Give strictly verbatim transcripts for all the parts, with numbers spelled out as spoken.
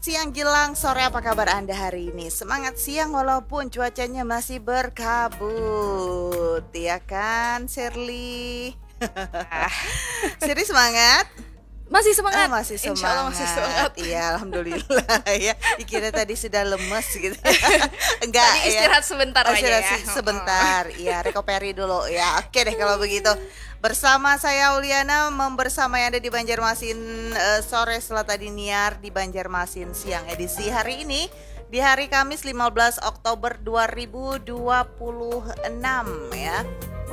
siang jelang sore, apa kabar Anda hari ini? Semangat siang walaupun cuacanya masih berkabut, ya kan Shirley? Shirley semangat? Masih semangat. Ah, masih semangat. Insya Allah masih semangat. Iya, alhamdulillah ya. Dikira tadi sudah lemes gitu. Enggak Tadi istirahat ya. sebentar Oh, aja istirahat ya. se- sebentar. Iya, recuperi dulu ya. Oke deh kalau begitu. Bersama saya Uliana membersamai Anda di Banjarmasin eh, sore setelah tadi Niar di Banjarmasin siang edisi hari ini di hari Kamis lima belas Oktober dua ribu dua puluh enam ya.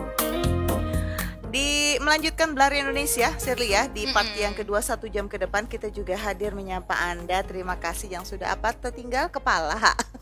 Di melanjutkan Belari Indonesia, Shirley ya, di part Mm-mm. yang kedua satu jam ke depan kita juga hadir menyapa Anda. Terima kasih yang sudah apa tertinggal kepala.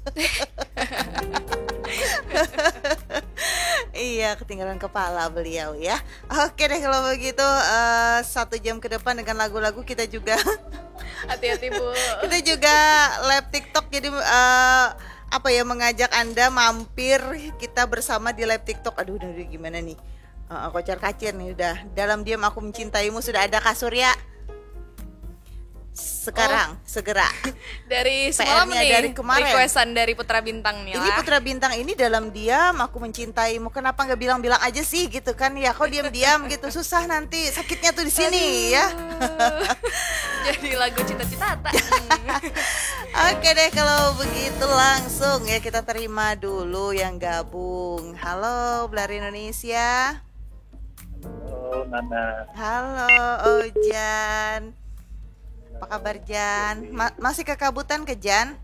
Iya, ketinggalan kepala beliau ya. Oke deh kalau begitu eh, satu jam ke depan dengan lagu-lagu kita juga Hati-hati Bu. kita juga live TikTok jadi eh, apa ya mengajak Anda mampir kita bersama di live TikTok. Aduh, aduh, aduh, gimana nih? Uh, kocar kacir nih udah. Dalam diam aku mencintaimu sudah ada Kak Surya. Sekarang segera. Dari semalam P R-nya nih dari kemarin. requestan dari Putra Bintang nih Ini lah. Putra Bintang ini dalam diam aku mencintaimu. Kenapa nggak bilang-bilang aja sih gitu kan ya? Kau diam-diam gitu susah nanti sakitnya tuh di sini ya. Jadi lagu cita-cita tak. Oke deh kalau begitu langsung ya kita terima dulu yang gabung. Halo Belari Indonesia. Halo Nana, Halo Ojan. Apa kabar Jan? Ma- masih kekabutan ke Jan?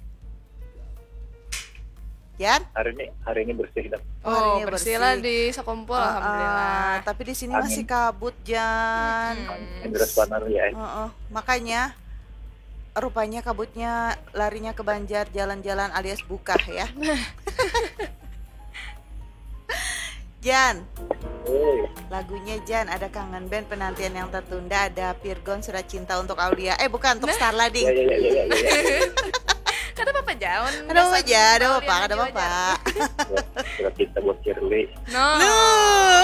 Jan? hari ini hari ini bersih dan hari Oh, ini bersih lah bersih. di Sakumpul Uh, uh, alhamdulillah. tapi di sini Angin. masih kabut Jan. Hmm. yang deras panas ya. Uh, uh, makanya rupanya kabutnya larinya ke Banjar jalan-jalan alias buka ya. Jan, Woi, lagunya Jan ada Kangen Band penantian yang tertunda, ada Virgon Surat Cinta untuk Aulia. Eh bukan untuk Starla ya ding. ya ya ya ya. ya. Kata Papa Jaun. Ada apa aja, ada apa, ada apa. Surat cinta buat Shirley. No. Nuh.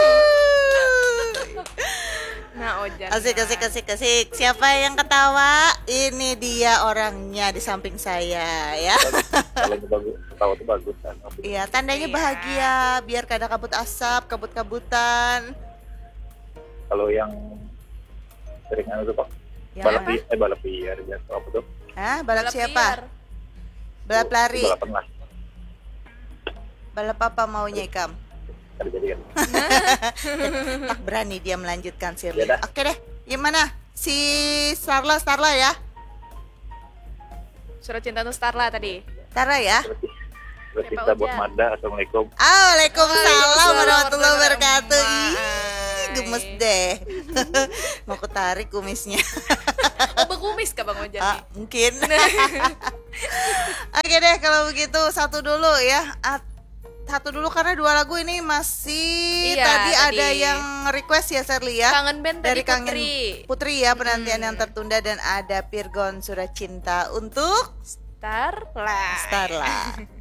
Nah, Ojan. Asik, asik, asik, asik. Siapa yang ketawa? Ini dia orangnya di samping saya ya. Kalau itu bagus, ketawa itu bagus kan. Iya, tandanya Iya. bahagia. Biar kada kabut asap, kabut-kabutan. Kalau yang sering anu tuh Pak, Yang balap apa? li- eh balap liar ya apa tuh? Hah, balap Balap siapa? liar. Balap lari. Balapan lah. Balap apa maunya Ikam? Kan jadi kan. Tak berani dia melanjutkan Shirley. Ya dah. Oke deh. Gimana? Si Starla, Starla ya? Surat cinta untuk Starla tadi. Starla ya? Surat Siapa cinta buat Ojan? Mada. Assalamualaikum. Waalaikumsalam Waalaikumsalam warahmatullahi wabarakatuh. warahmatullahi Ih, wabarakatuh. gemes deh. Mau kutarik kumisnya. Oh, berkumis Kak Bang Ojan Ah, nih? mungkin. Oke deh kalau begitu satu dulu ya. Ah, satu dulu karena dua lagu ini masih Iya, tadi, tadi. ada yang request ya Shirley ya. Kangen Band tadi Dari Kangen Putri. Putri ya penantian Hmm. yang tertunda dan ada Virgon Surat Cinta untuk Starla. Starla.